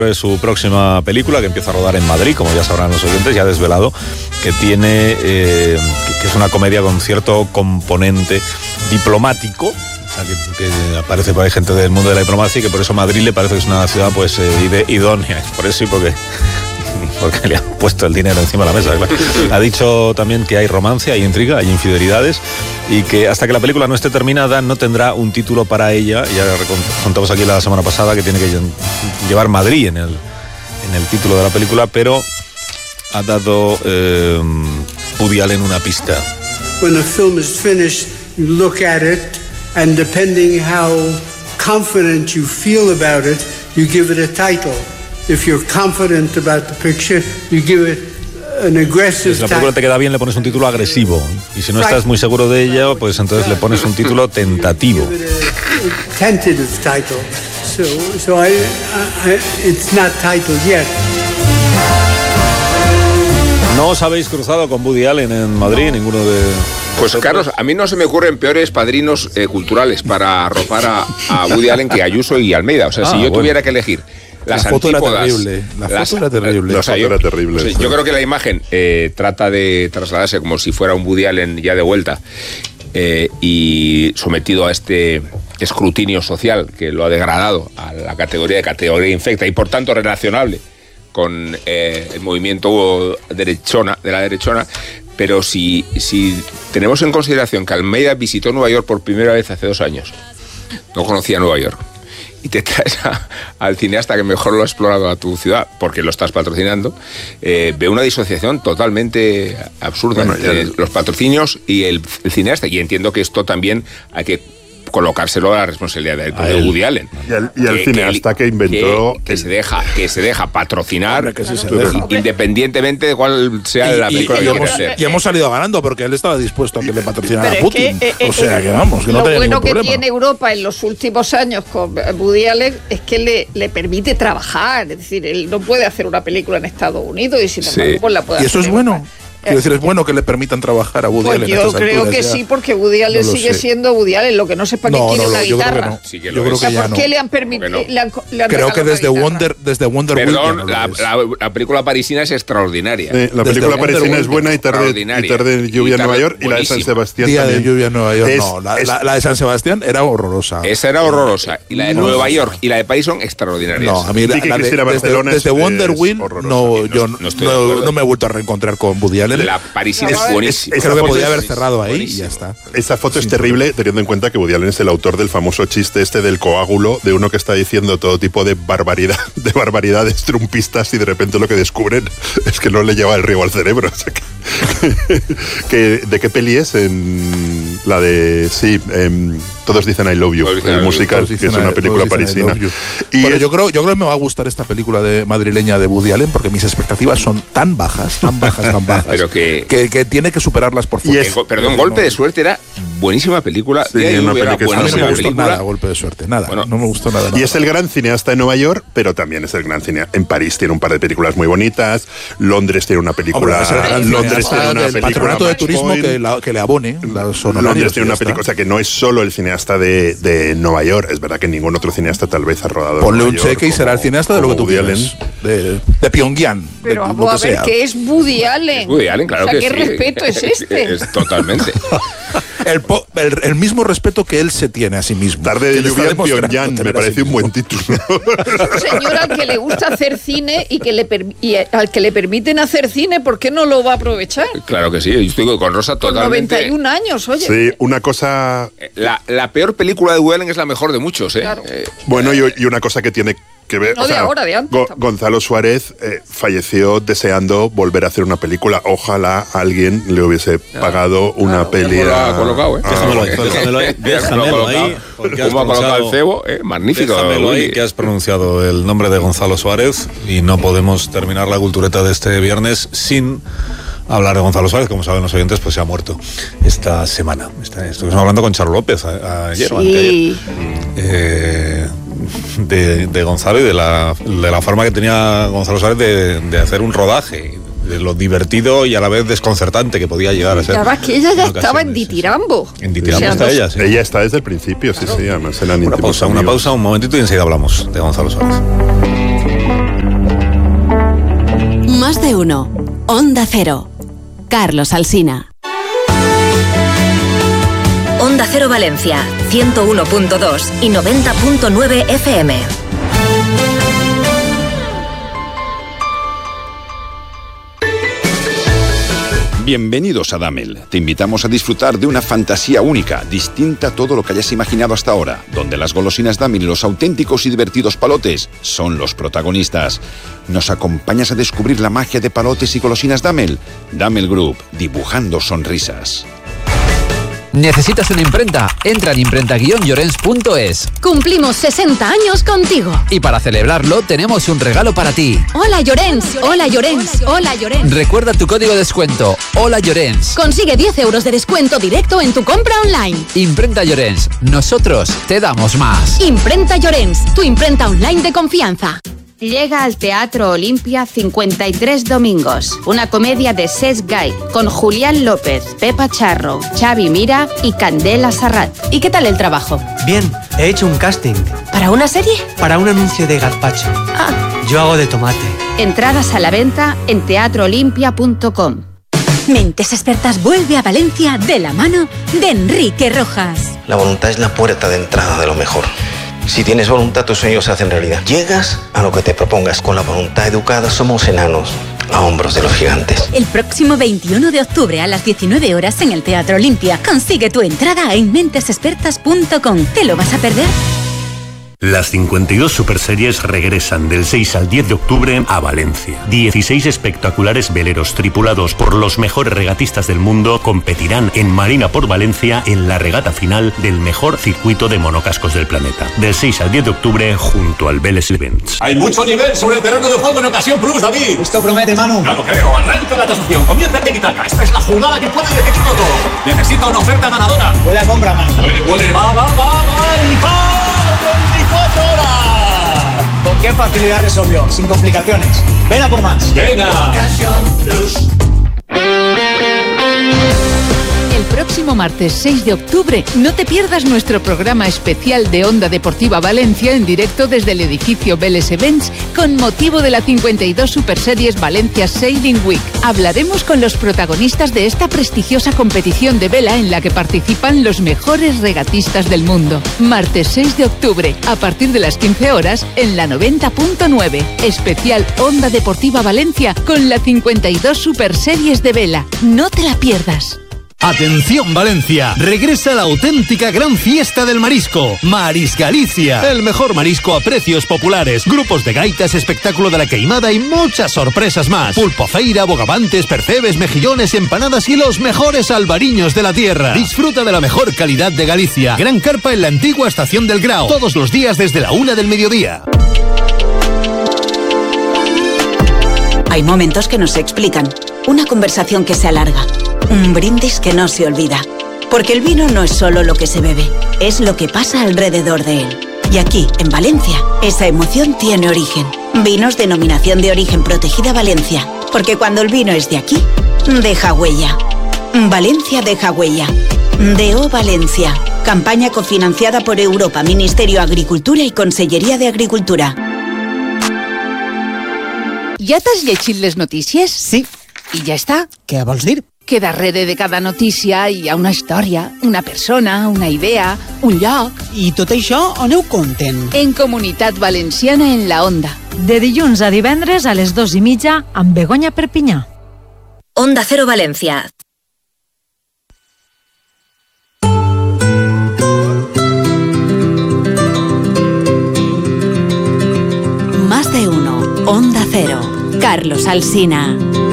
de su próxima película, que empieza a rodar en Madrid, como ya sabrán los oyentes, ya desvelado, que tiene que es una comedia con cierto componente diplomático. O sea, que aparece por ahí gente del mundo de la diplomacia y que por eso Madrid le parece que es una ciudad pues idónea. Por eso y porque le han puesto el dinero encima de la mesa, claro. Ha dicho también que hay romance, hay intriga, hay infidelidades y que hasta que la película no esté terminada no tendrá un título para ella. Ya contamos aquí la semana pasada que tiene que llevar Madrid en el título de la película, pero ha dado Woody Allen una pista. When a film is finished, you look at it, and depending how confident you feel about it, you give it a title. If you're confident about the picture, you give it an aggressive title. Si la película te queda bien, le pones un título agresivo. Y si no estás muy seguro de ella, pues entonces le pones un título tentativo. Tentative title. So it's not titled yet. ¿No os habéis cruzado con Woody Allen en Madrid? Ninguno de... Pues Carlos, a mí no se me ocurren peores padrinos culturales para arropar a Woody Allen que Ayuso y Almeida. O sea, si yo tuviera que elegir las antípodas... La foto era terrible. Yo creo que la imagen trata de trasladarse como si fuera un Woody Allen ya de vuelta y sometido a este escrutinio social que lo ha degradado a la categoría infecta y por tanto relacionable con el movimiento de la derechona, pero si tenemos en consideración que Almeida visitó Nueva York por primera vez hace 2 años, no conocía Nueva York, y te traes al cineasta que mejor lo ha explorado a tu ciudad, porque lo estás patrocinando, veo una disociación totalmente absurda entre los patrocinios y el cineasta, y entiendo que esto también hay que colocárselo a la responsabilidad de Woody Allen. Y el cineasta que inventó... Que se deja patrocinar, independientemente de cuál sea la película que quiera hacer. Y hemos salido ganando porque él estaba dispuesto a que le patrocinara a Putin. O sea, que vamos, que no tenía ningún problema. Lo bueno que tiene Europa en los últimos años con Woody Allen es que le permite trabajar. Es decir, él no puede hacer una película en Estados Unidos y sin embargo pues la puede hacer. ¿Y eso es bueno? Quiero decir, es bueno que le permitan trabar a Woody Allen. Yo creo que sí, porque Woody Allen sigue siendo Woody Allen. Lo que no sé para qué quiere una guitarra. Yo creo que ya no. ¿Por qué le han permitido? Creo que desde Wonder Perdón, la película parisina es extraordinaria. La película parisina es buena y tarde lluvia en Nueva York, y la de San Sebastián Día de lluvia en Nueva York. No, la de San Sebastián era horrorosa. Esa era horrorosa. Y la de Nueva York y la de París son extraordinarias. No, a mí desde Wonder Wheel no me he vuelto a reencontrar con Woody Allen. La parisina es buenísima. Creo que podía haber cerrado ahí y ya está. Esa foto es terrible, teniendo en cuenta que Woody Allen es el autor del famoso chiste del coágulo, de uno que está diciendo todo tipo de barbaridades trumpistas y de repente lo que descubren es que no le lleva el riego al cerebro. O sea ¿de qué peli es? La de... Todos dicen I Love You, el musical, que es una película parisina. Bueno, yo creo que me va a gustar esta película madrileña de Woody Allen porque mis expectativas son tan bajas, pero que tiene que superarlas por fuerza. Perdón, Golpe de Suerte era buenísima película. Sí, una película que a mí no me gustó nada Golpe de Suerte, nada. Bueno, no me gustó nada. Y es el gran cineasta en Nueva York, pero también es el gran cineasta en París. Tiene un par de películas muy bonitas. Londres tiene una película. El patronato de turismo que le abone. Londres tiene una película, o sea que no es solo el cineasta de Nueva York. Es verdad que ningún otro cineasta tal vez ha rodado. Ponle un cheque y será el cineasta de lo que tú quieras. De Pyongyang. Pero vamos a ver que es Woody Allen. Woody Allen, claro que sí. ¿Qué respeto es este? Es totalmente. El mismo respeto que él se tiene a sí mismo. Tarde de lluvia en Pyongyang, me parece un buen título. Un señor al que le gusta hacer cine y al que le permiten hacer cine, ¿por qué no lo va a aprovechar? Claro que sí, yo estoy con Rosa totalmente. 91 años, oye. Sí, una cosa... La peor película de Woody Allen es la mejor de muchos, ¿eh? Claro. Bueno, y una cosa que tiene que ver... No de ahora, de antes. Gonzalo Suárez falleció deseando volver a hacer una película. Ojalá alguien le hubiese pagado una peli. ¿Cómo lo ha colocado, eh? Déjamelo ahí. ¿Cómo ha colocado el cebo? Magnífico. Déjamelo ahí, que has pronunciado el nombre de Gonzalo Suárez y no podemos terminar la cultureta de este viernes sin hablar de Gonzalo Suárez. Como saben los oyentes, pues se ha muerto esta semana. Estuvimos hablando con Charo López ayer o anteayer. De Gonzalo y de la forma que tenía Gonzalo Suárez de hacer un rodaje, de lo divertido y a la vez desconcertante que podía llegar a ser. La verdad es que ella ya estaba en Ditirambo. En Ditirambo está ella, sí. Ella está desde el principio, sí, además eran una pausa, un momentito y enseguida hablamos de Gonzalo Suárez. 1. Onda Cero. Carlos Alsina. Onda Cero Valencia, 101.2 y 90.9 FM. Bienvenidos a Damel. Te invitamos a disfrutar de una fantasía única, distinta a todo lo que hayas imaginado hasta ahora, donde las golosinas Damel y los auténticos y divertidos palotes son los protagonistas. ¿Nos acompañas a descubrir la magia de palotes y golosinas Damel? Damel Group, dibujando sonrisas. ¿Necesitas una imprenta? Entra en imprenta-llorens.es. Cumplimos 60 años contigo. Y para celebrarlo tenemos un regalo para ti. Hola Llorens, hola Llorens, hola Llorens. Recuerda tu código de descuento, Hola Llorens. Consigue 10 euros de descuento directo en tu compra online. Imprenta Llorens, nosotros te damos más. Imprenta Llorens, tu imprenta online de confianza. Llega al Teatro Olimpia 53 Domingos, una comedia de Cesc Gai, con Julián López, Pepa Charro, Xavi Mira y Candela Sarrat. ¿Y qué tal el trabajo? Bien, he hecho un casting. ¿Para una serie? Para un anuncio de gazpacho. Yo hago de tomate. Entradas a la venta en teatroolimpia.com. Mentes Expertas vuelve a Valencia de la mano de Enrique Rojas. La voluntad es la puerta de entrada de lo mejor. Si tienes voluntad, tus sueños se hacen realidad. Llegas a lo que te propongas. Con la voluntad educada somos enanos a hombros de los gigantes. El próximo 21 de octubre a las 19 horas en el Teatro Olimpia. Consigue tu entrada en mentesexpertas.com. ¿Te lo vas a perder? Las 52 superseries regresan del 6 al 10 de octubre a Valencia. 16 espectaculares veleros tripulados por los mejores regatistas del mundo competirán en Marina por Valencia en la regata final del mejor circuito de monocascos del planeta. Del 6 al 10 de octubre junto al Vélez Events. Hay mucho nivel sobre el terreno de juego en Ocasión Plus, David. Esto promete, Manu. No lo creo. Arranca la tasación. Comienza el tiki-taka. Esta es la jugada que puede decidirlo todo. Necesita una oferta ganadora. Huele a compra, Manu. Huele. Va. 24 horas. ¿Con qué facilidad resolvió? Sin complicaciones. Ven a por más. Venga. El próximo martes 6 de octubre no te pierdas nuestro programa especial de Onda Deportiva Valencia en directo desde el edificio Vélez Events con motivo de la 52 Superseries Valencia Sailing Week. Hablaremos con los protagonistas de esta prestigiosa competición de vela en la que participan los mejores regatistas del mundo. Martes 6 de octubre, a partir de las 15 horas, en la 90.9. Especial Onda Deportiva Valencia con la 52 Superseries de vela. No te la pierdas. Atención Valencia, regresa la auténtica gran fiesta del marisco, Maris Galicia, el mejor marisco a precios populares, grupos de gaitas, espectáculo de la queimada y muchas sorpresas más, pulpofeira, bogavantes, percebes, mejillones, empanadas y los mejores albariños de la tierra. Disfruta de la mejor calidad de Galicia, gran carpa en la antigua estación del Grao, todos los días desde la 1 del mediodía. Hay momentos que no se explican, una conversación que se alarga, un brindis que no se olvida. Porque el vino no es solo lo que se bebe, es lo que pasa alrededor de él. Y aquí, en Valencia, esa emoción tiene origen. Vinos denominación de origen protegida Valencia. Porque cuando el vino es de aquí, deja huella. Valencia deja huella. DO Valencia. Campaña cofinanciada por Europa, Ministerio de Agricultura y Conselleria de Agricultura. Ja t'has llegit les notícies? Sí. I ja està? Què vols dir? Que darrere de cada notícia hi ha una història, una persona, una idea, un lloc. I tot això on ho conten? En Comunitat Valenciana en la Onda. De dilluns a divendres a les 2:30 amb Begoña Perpinyà. Onda Cero Valencia. Más de uno. Onda Cero. Carlos Alsina.